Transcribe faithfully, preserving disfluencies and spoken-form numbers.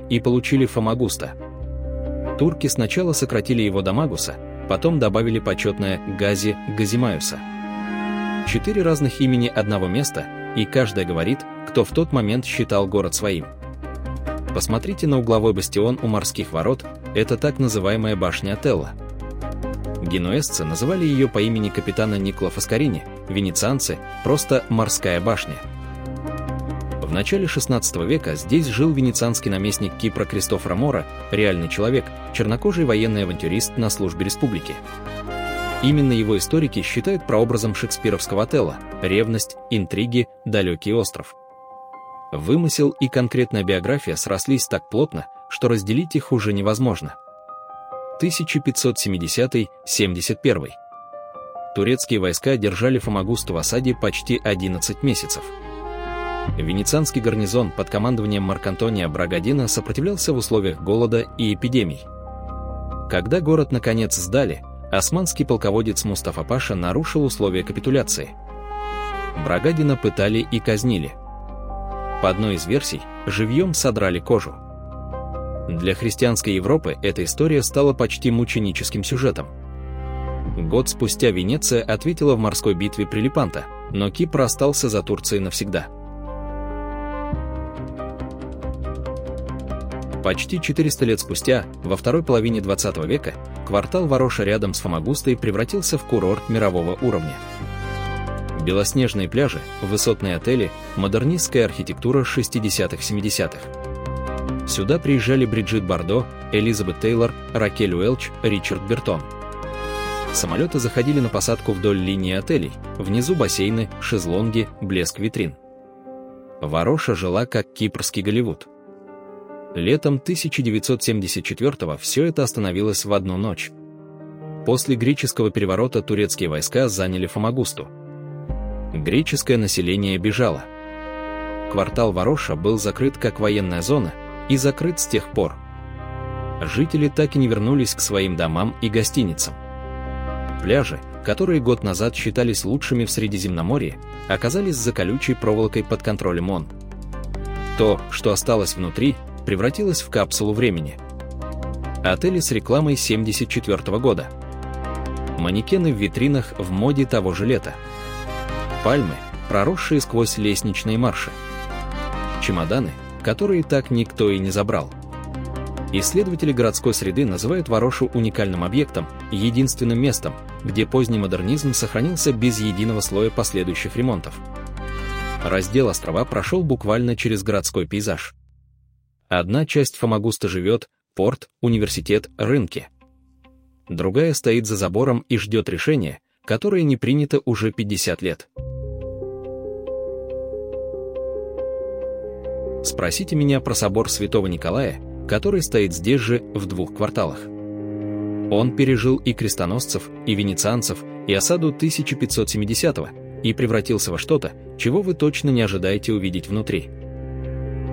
и получили Фомагуста. Турки сначала сократили его до Магуса, потом добавили почетное Гази Газимаюса. Четыре разных имени одного места, и каждое говорит, кто в тот момент считал город своим. Посмотрите на угловой бастион у морских ворот, это так называемая башня Отелло. Генуэзцы называли ее по имени капитана Николо Фаскарини, венецианцы – просто «морская башня». В начале шестнадцатого века здесь жил венецианский наместник Кипра Кристофоро Мора, реальный человек, чернокожий военный авантюрист на службе республики. Именно его историки считают прообразом шекспировского Отелло – ревность, интриги, далекий остров. Вымысел и конкретная биография срослись так плотно, что разделить их уже невозможно. тысяча пятьсот семидесятый — семьдесят первый. Турецкие войска держали Фомагусту в осаде почти одиннадцать месяцев. Венецианский гарнизон под командованием Маркантония Брагадино сопротивлялся в условиях голода и эпидемий. Когда город наконец сдали, османский полководец Мустафа Паша нарушил условия капитуляции. Брагадино пытали и казнили. По одной из версий, живьем содрали кожу. Для христианской Европы эта история стала почти мученическим сюжетом. Год спустя Венеция ответила в морской битве при Лепанто, но Кипр остался за Турцией навсегда. Почти четыреста лет спустя, во второй половине двадцатого века, квартал Вароша рядом с Фомагустой превратился в курорт мирового уровня. Белоснежные пляжи, высотные отели, модернистская архитектура шестидесятых-семидесятых. Сюда приезжали Бриджит Бардо, Элизабет Тейлор, Ракель Уэлч, Ричард Бертон. Самолеты заходили на посадку вдоль линии отелей, внизу бассейны, шезлонги, блеск витрин. Вароша жила как кипрский Голливуд. Летом тысяча девятьсот семьдесят четвёртого все это остановилось в одну ночь. После греческого переворота турецкие войска заняли Фомагусту. Греческое население бежало. Квартал Вароша был закрыт как военная зона и закрыт с тех пор. Жители так и не вернулись к своим домам и гостиницам. Пляжи, которые год назад считались лучшими в Средиземноморье, оказались за колючей проволокой под контролем ООН. То, что осталось внутри, превратилось в капсулу времени. Отели с рекламой семьдесят четвёртого года. Манекены в витринах в моде того же лета. Пальмы, проросшие сквозь лестничные марши. Чемоданы, которые так никто и не забрал. Исследователи городской среды называют Варошу уникальным объектом, единственным местом, где поздний модернизм сохранился без единого слоя последующих ремонтов. Раздел острова прошел буквально через городской пейзаж. Одна часть Фомагуста живет, порт, университет, рынки. Другая стоит за забором и ждет решения, которое не принято уже пятьдесят лет. Спросите меня про собор Святого Николая, который стоит здесь же, в двух кварталах. Он пережил и крестоносцев, и венецианцев, и осаду тысяча пятьсот семидесятого, и превратился во что-то, чего вы точно не ожидаете увидеть внутри.